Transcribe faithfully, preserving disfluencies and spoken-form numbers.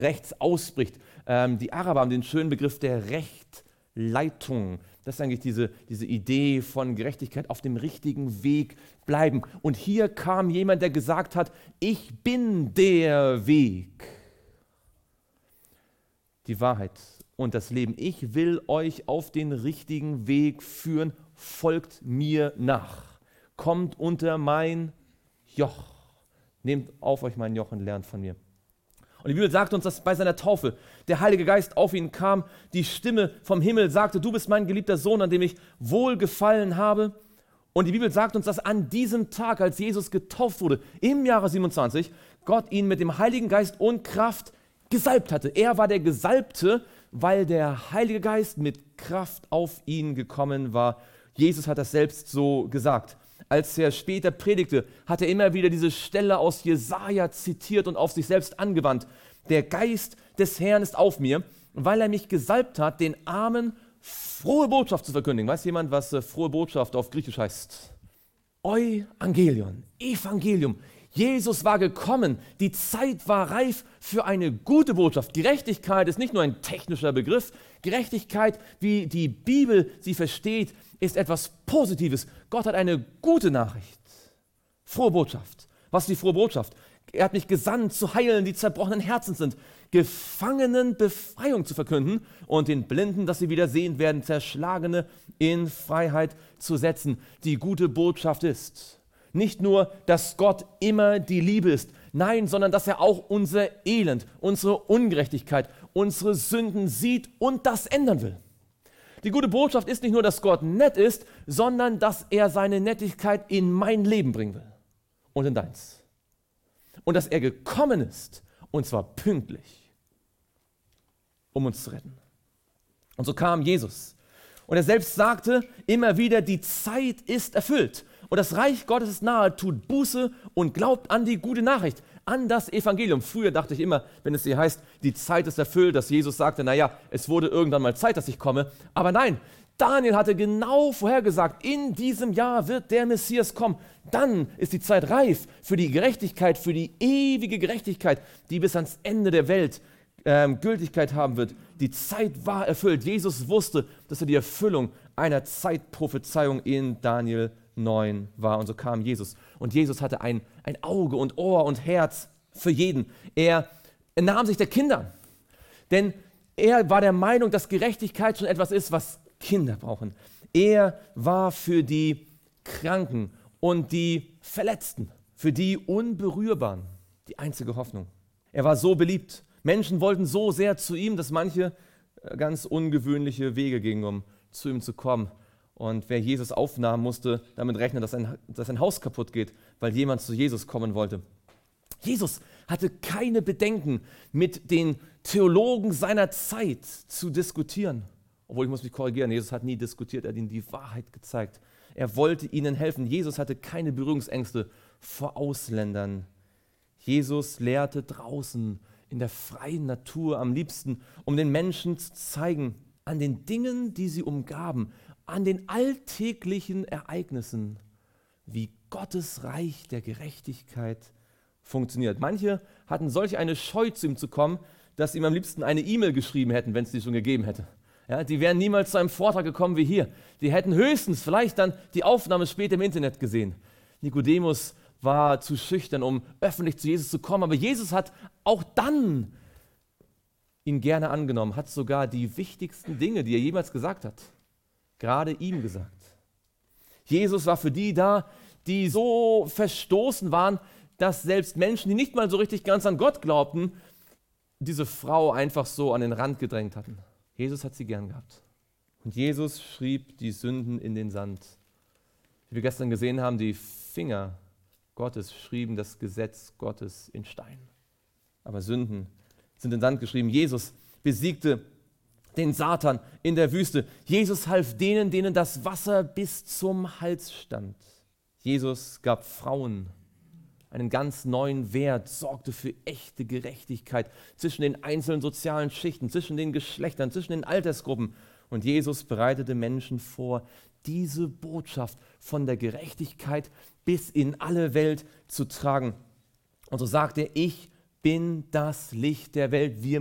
rechts ausbricht. Ähm, die Araber haben den schönen Begriff der Rechtleitung. Das ist eigentlich diese, diese Idee von Gerechtigkeit, auf dem richtigen Weg bleiben. Und hier kam jemand, der gesagt hat, ich bin der Weg, die Wahrheit und das Leben. Ich will euch auf den richtigen Weg führen, folgt mir nach. Kommt unter mein Joch. Nehmt auf euch mein Joch und lernt von mir. Und die Bibel sagt uns, dass bei seiner Taufe der Heilige Geist auf ihn kam, die Stimme vom Himmel sagte, du bist mein geliebter Sohn, an dem ich wohlgefallen habe. Und die Bibel sagt uns, dass an diesem Tag, als Jesus getauft wurde, im Jahre siebenundzwanzig, Gott ihn mit dem Heiligen Geist und Kraft gesalbt hatte. Er war der Gesalbte, weil der Heilige Geist mit Kraft auf ihn gekommen war. Jesus hat das selbst so gesagt. Als er später predigte, hat er immer wieder diese Stelle aus Jesaja zitiert und auf sich selbst angewandt. Der Geist des Herrn ist auf mir, weil er mich gesalbt hat, den Armen frohe Botschaft zu verkündigen. Weiß jemand, was äh, frohe Botschaft auf Griechisch heißt? Euangelion, Evangelium. Jesus war gekommen, die Zeit war reif für eine gute Botschaft. Gerechtigkeit ist nicht nur ein technischer Begriff. Gerechtigkeit, wie die Bibel sie versteht, ist etwas Positives. Gott hat eine gute Nachricht. Frohe Botschaft. Was ist die frohe Botschaft? Er hat mich gesandt, zu heilen, die zerbrochenen Herzen sind, Gefangenen Befreiung zu verkünden und den Blinden, dass sie wieder sehen werden, Zerschlagene in Freiheit zu setzen. Die gute Botschaft ist nicht nur, dass Gott immer die Liebe ist, nein, sondern dass er auch unser Elend, unsere Ungerechtigkeit, unsere Sünden sieht und das ändern will. Die gute Botschaft ist nicht nur, dass Gott nett ist, sondern dass er seine Nettigkeit in mein Leben bringen will und in deins. Und dass er gekommen ist, und zwar pünktlich, um uns zu retten. Und so kam Jesus. Und er selbst sagte immer wieder, die Zeit ist erfüllt. Und das Reich Gottes ist nahe, tut Buße und glaubt an die gute Nachricht, an das Evangelium. Früher dachte ich immer, wenn es hier heißt, die Zeit ist erfüllt, dass Jesus sagte, naja, es wurde irgendwann mal Zeit, dass ich komme. Aber nein, Daniel hatte genau vorhergesagt, in diesem Jahr wird der Messias kommen. Dann ist die Zeit reif für die Gerechtigkeit, für die ewige Gerechtigkeit, die bis ans Ende der Welt ähm, Gültigkeit haben wird. Die Zeit war erfüllt. Jesus wusste, dass er die Erfüllung einer Zeitprophezeiung in Daniel neun war. Und so kam Jesus. Und Jesus hatte ein, ein Auge und Ohr und Herz für jeden. Er, er nahm sich der Kinder. Denn er war der Meinung, dass Gerechtigkeit schon etwas ist, was Kinder brauchen. Er war für die Kranken und die Verletzten, für die Unberührbaren, die einzige Hoffnung. Er war so beliebt. Menschen wollten so sehr zu ihm, dass manche ganz ungewöhnliche Wege gingen, um zu ihm zu kommen. Und wer Jesus aufnahm, musste damit rechnen, dass ein, dass ein Haus kaputt geht, weil jemand zu Jesus kommen wollte. Jesus hatte keine Bedenken, mit den Theologen seiner Zeit zu diskutieren. Obwohl, ich muss mich korrigieren, Jesus hat nie diskutiert, er hat ihnen die Wahrheit gezeigt. Er wollte ihnen helfen. Jesus hatte keine Berührungsängste vor Ausländern. Jesus lehrte draußen in der freien Natur am liebsten, um den Menschen zu zeigen, an den Dingen, die sie umgaben, an den alltäglichen Ereignissen, wie Gottes Reich der Gerechtigkeit funktioniert. Manche hatten solch eine Scheu, zu ihm zu kommen, dass sie ihm am liebsten eine E-Mail geschrieben hätten, wenn es die schon gegeben hätte. Ja, die wären niemals zu einem Vortrag gekommen wie hier. Die hätten höchstens vielleicht dann die Aufnahme später im Internet gesehen. Nikodemus war zu schüchtern, um öffentlich zu Jesus zu kommen, aber Jesus hat auch dann ihn gerne angenommen, hat sogar die wichtigsten Dinge, die er jemals gesagt hat, gerade ihm gesagt. Jesus war für die da, die so verstoßen waren, dass selbst Menschen, die nicht mal so richtig ganz an Gott glaubten, diese Frau einfach so an den Rand gedrängt hatten. Jesus hat sie gern gehabt. Und Jesus schrieb die Sünden in den Sand. Wie wir gestern gesehen haben, die Finger Gottes schrieben das Gesetz Gottes in Stein. Aber Sünden sind in den Sand geschrieben. Jesus besiegte den Satan in der Wüste. Jesus half denen, denen das Wasser bis zum Hals stand. Jesus gab Frauen einen ganz neuen Wert, sorgte für echte Gerechtigkeit zwischen den einzelnen sozialen Schichten, zwischen den Geschlechtern, zwischen den Altersgruppen. Und Jesus bereitete Menschen vor, diese Botschaft von der Gerechtigkeit bis in alle Welt zu tragen. Und so sagt er, ich bin das Licht der Welt. Wir